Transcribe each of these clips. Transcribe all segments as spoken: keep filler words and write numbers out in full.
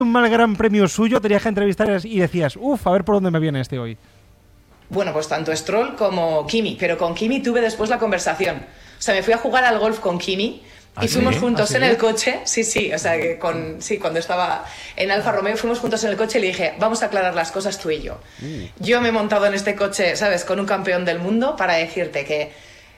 un mal gran premio suyo, tenías que entrevistar y decías, uff, a ver por dónde me viene este hoy. Bueno, pues tanto Stroll como Kimi, pero con Kimi tuve después la conversación. O sea, me fui a jugar al golf con Kimi y ¿Ah, fuimos sí? juntos ¿Ah, sí? en el coche. Sí, sí, o sea, que con, sí, cuando estaba en Alfa Romeo fuimos juntos en el coche y le dije, vamos a aclarar las cosas tú y yo. Mm. Yo me he montado en este coche, ¿sabes?, con un campeón del mundo para decirte que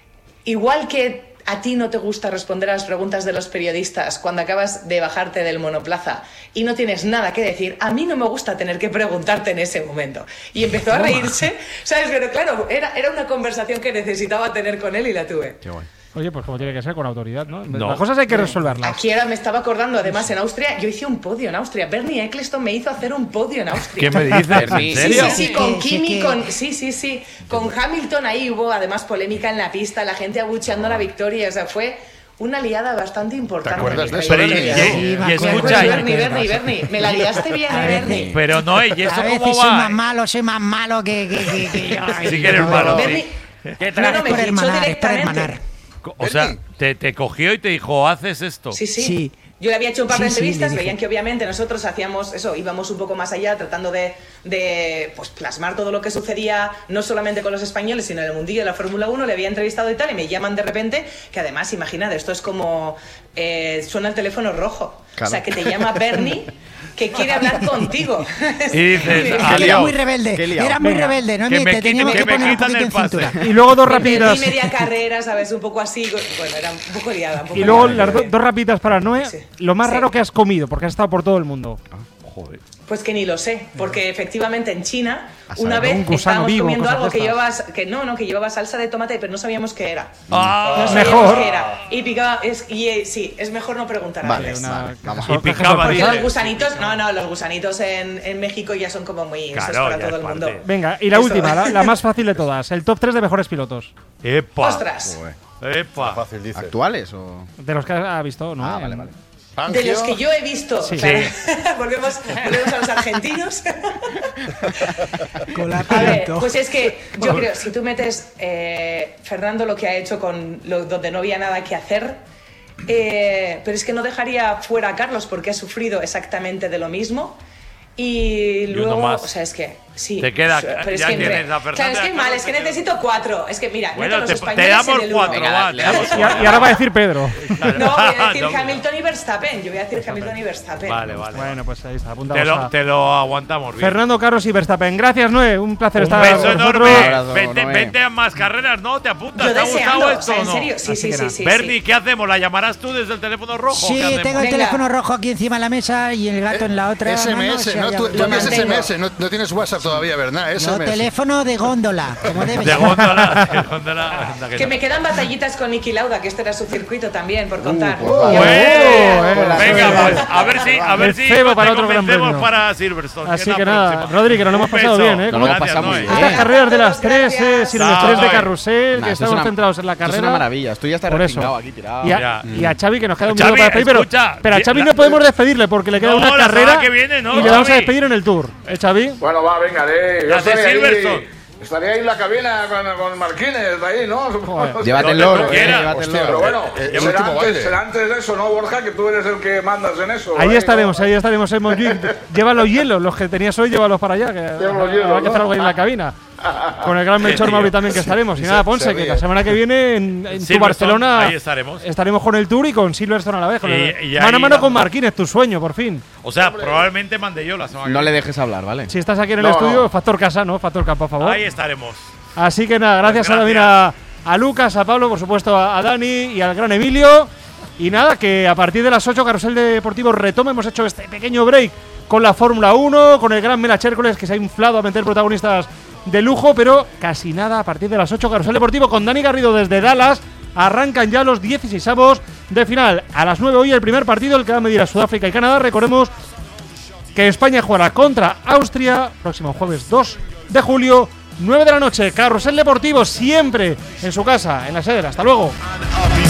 igual que a ti no te gusta responder a las preguntas de los periodistas cuando acabas de bajarte del monoplaza y no tienes nada que decir, a mí no me gusta tener que preguntarte en ese momento. Y empezó a reírse, ¿sabes? Pero claro, era, era una conversación que necesitaba tener con él y la tuve. Qué bueno. Oye, pues como tiene que ser, con autoridad, ¿no? no. Las cosas hay que resolverlas. Aquí ahora me estaba acordando, además, en Austria, yo hice un podio en Austria. Bernie Eccleston me hizo hacer un podio en Austria. ¿Qué me dices? ¿En serio? Sí, sí, sí, con Kimi, con... Sí, sí, sí. Con Hamilton ahí hubo, además, polémica en la pista, la gente abucheando la victoria, o sea, fue... una liada bastante importante. ¿Te acuerdas de eso? Pero, y, y, y, y escucha, Bernie, Bernie, Bernie, me la liaste bien, eh, Bernie. Pero no, ¿y eso cómo va? Soy más malo, soy más malo que... que, que, que yo. Sí que eres malo. Bernie, ¿Qué traes? No, no, me fichó directamente. O sea, te, te cogió y te dijo, ¿haces esto? Sí, sí. sí. Yo le había hecho un par de sí, entrevistas, sí, veían que obviamente nosotros hacíamos eso, íbamos un poco más allá, tratando de, de pues, plasmar todo lo que sucedía, no solamente con los españoles, sino en el mundillo de la Fórmula uno, le había entrevistado y tal, y me llaman de repente, que además, imagínate, esto es como, eh, suena el teléfono rojo, claro. O sea, que te llama Bernie, que quiere hablar contigo. Y dices, era muy rebelde, era muy Venga, rebelde, ¿no? Que me, te teníamos que, que, que poner un poquito en cintura. Y luego dos rapidas. Y media carrera, ¿sabes? Un poco así, bueno, era un poco liada. Un poco y luego liada, las do, dos rapidas para Noé, sí. Lo más sí. raro que has comido, porque has estado por todo el mundo. Ah, joder. Pues que ni lo sé, porque efectivamente en China una ver, vez un estábamos vivo, comiendo algo que llevaba, que no, no, que llevaba salsa de tomate, pero no sabíamos qué era. Ah, no sabíamos mejor. qué era. Y picaba, es, y eh, sí, es mejor no preguntar vale, antes. Vale, vamos y picaba. Porque los gusanitos, no, no, los gusanitos en, en México ya son como muy, claro, eso es para todo es el mundo. Venga, y la eso. última, la, la más fácil de todas, el top tres de mejores pilotos. ¡Epa! ¡Ostras! ¡Epa! Fácil, dice. ¿Actuales o...? De los que ha visto, ¿no? Ah, vale, vale. De los que yo he visto. Sí. Para, sí. volvemos, volvemos a los argentinos. A ver, pues es que yo creo, si tú metes eh, Fernando lo que ha hecho con lo, donde no había nada que hacer, eh, pero es que no dejaría fuera a Carlos porque ha sufrido exactamente de lo mismo. Y luego, más. o sea, es que sí. Te queda, pero es ya que tienes a Fernando. Claro, es que mal, es que necesito cuatro. Es que mira, bueno, los te, españoles te damos en el cuatro, uno. va, le damos y, y ahora va a decir Pedro. No, voy a decir Hamilton y Verstappen. Yo voy a decir Hamilton y Verstappen. Vale, vale. Bueno, pues ahí está, te lo, te lo aguantamos bien. Fernando, Carlos y Verstappen. Gracias, Noé. Un placer Un estar beso con enorme. nosotros. Vente, vente a más carreras, ¿no? ¿Te apuntas? Yo ¿Te ha gustado esto o sea, o en no? serio, sí, sí, sí, sí. Bernie, sí. ¿qué hacemos? ¿La llamarás tú desde el teléfono rojo? Sí, ¿qué tengo el Venga. teléfono rojo aquí encima de la mesa y el gato en la otra. S M S, ¿no? Tú, tú envías S M S, no, no tienes WhatsApp todavía, ¿verdad? S M S. No, teléfono de góndola, como debe De ser. góndola, de góndola. Que me quedan batallitas con Niki Lauda, que este era su circuito también, por contar. pues vale. Ya Bueno, ves. eh, venga, pues a ver si, a ver El si cebo para te otro gran convencemos premio. para Silverstone. Así es que la nada, próxima. Rodri, que nos lo hemos Un pasado beso. bien, ¿eh? Nos lo hemos Gracias, pasado muy Noé. bien. Estas carreras de las tres, Gracias. eh, sin los Chao, tres de Noé. carrusel, Nah, que esto es estamos una- centrados en la Esto es carrera. una maravilla, estoy ya está Por eso. repingado aquí tirado. Y a, Ya. y a Xavi, que nos queda un Xavi, minuto para despedir, pero, escucha, pero a Xavi la- no podemos despedirle porque le queda No, una la carrera semana que viene, ¿no, y le vamos a Xavi? despedir en el Tour. ¿Eh, Xavi? Bueno, va, venga, de, yo Las de estaré ahí, Silverstone. estaría ahí en la cabina con, con Marquínez, ahí, ¿no? Joder. Llévate el Donde loro, tú eh, quieras. llévate el Pero loro. bueno, Eh, el será, último antes, baile. será antes de eso, ¿no, Borja? Que tú eres el que mandas en eso. Ahí ¿eh? estaremos, ahí estaremos. Hemos- Lleva los hielos, los que tenías hoy, llévalos para allá. Que Lleva los habrá hielos, que hacer ¿no? algo ahí en la cabina. Con el gran Melchor tío. Mauri también que estaremos. Y Sí, nada, se- Ponce, se que ríe. la semana que viene en, en tu Silverstone, Barcelona ahí estaremos. estaremos con el Tour y con Silverstone a la vez. Con Y- el- y mano a ahí mano con dando- Marquínez, tu sueño, por fin. O sea, probablemente mande yo la semana que No le viene. dejes hablar, ¿vale? Si estás aquí en el No, estudio, no. factor casa, ¿no? Factor campo, a favor. Ahí estaremos. Así que nada, gracias, Pues también a, a Lucas, a Pablo, por supuesto a, a Dani y al gran Emilio. Y nada, que a partir de las ocho Carrusel Deportivo retoma. Hemos hecho este pequeño break con la Fórmula uno, con el gran Melache Hércules, que se ha inflado a meter protagonistas de lujo, pero casi nada a partir de las ocho Carrusel Deportivo con Dani Garrido desde Dallas. Arrancan ya los dieciseisavos de final. A las nueve hoy el primer partido, el que va a medir a Sudáfrica y Canadá. Recordemos que España jugará contra Austria próximo jueves dos de julio, nueve de la noche. Carrusel Deportivo siempre en su casa, en la sede. Hasta luego.